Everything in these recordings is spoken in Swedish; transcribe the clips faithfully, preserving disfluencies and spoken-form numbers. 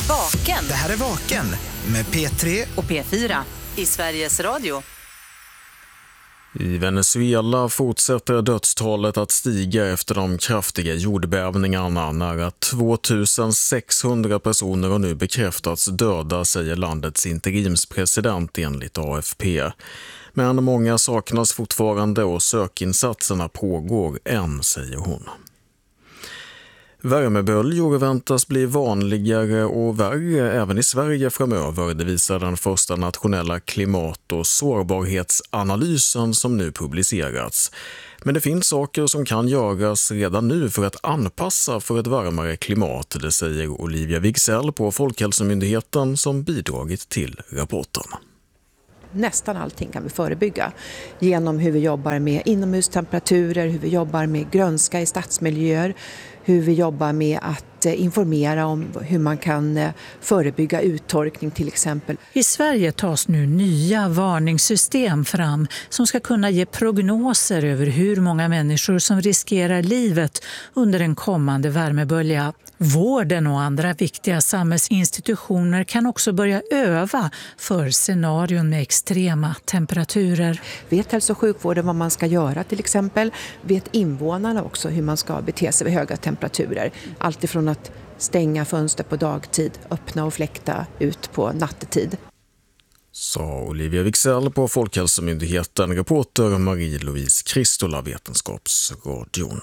Vaken. Det här är Vaken med P tre och P fyra i Sveriges Radio. I Venezuela fortsätter dödstalet att stiga efter de kraftiga jordbävningarna. Nära tvåtusensexhundra personer har nu bekräftats döda, säger landets interimspresident enligt A F P. Men många saknas fortfarande och sökinsatserna pågår än, säger hon. Värmeböljor väntas bli vanligare och värre även i Sverige framöver. Det visar den första nationella klimat- och sårbarhetsanalysen som nu publicerats. Men det finns saker som kan göras redan nu för att anpassa för ett varmare klimat. Det säger Olivia Wigsell på Folkhälsomyndigheten som bidragit till rapporten. Nästan allting kan vi förebygga genom hur vi jobbar med inomhustemperaturer, hur vi jobbar med grönska i stadsmiljöer, hur vi jobbar med att informera om hur man kan förebygga uttorkning till exempel. I Sverige tas nu nya varningssystem fram som ska kunna ge prognoser över hur många människor som riskerar livet under en kommande värmebölja. Vården och andra viktiga samhällsinstitutioner kan också börja öva för scenarion med extrema temperaturer. Vet hälso- och sjukvården vad man ska göra till exempel? Vet invånarna också hur man ska bete sig vid höga temperaturer? Allt ifrån att stänga fönster på dagtid, öppna och fläkta ut på nattetid. Sa Olivia Wigsell på Folkhälsomyndigheten, reporter Marie-Louise Kristola, Vetenskapsradion.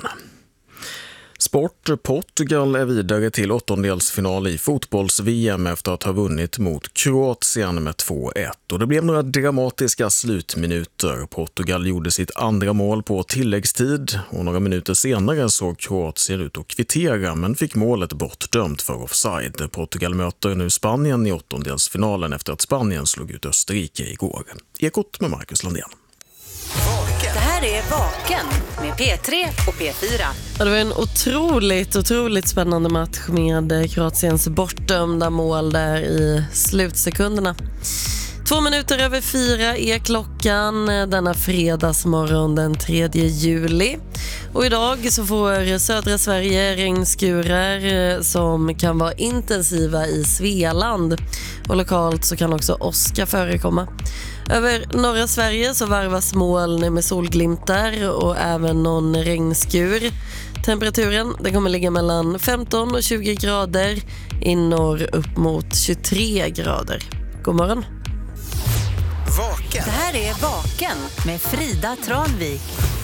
Sport. Portugal är vidare till åttondelsfinal i fotbolls-V M efter att ha vunnit mot Kroatien med två ett. Och det blev några dramatiska slutminuter. Portugal gjorde sitt andra mål på tilläggstid och några minuter senare såg Kroatien ut att kvittera men fick målet bortdömt för offside. Portugal möter nu Spanien i åttondelsfinalen efter att Spanien slog ut Österrike igår. Ekot med Marcus Landén. Det här är Vaken med P tre och P fyra. Ja, det var en otroligt, otroligt spännande match med Kroatiens bortdömda mål där i slutsekunderna. Två minuter över fyra är klockan denna fredagsmorgon den tredje juli. Och idag så får södra Sverige regnskurar som kan vara intensiva i Svealand. Och lokalt så kan också åska förekomma. Över norra Sverige så varvas moln med solglimtar och även någon regnskur. Temperaturen den kommer ligga mellan femton och tjugo grader, i norr upp mot tjugotre grader. God morgon. Vaken. Det här är Vaken med Frida Tranvik.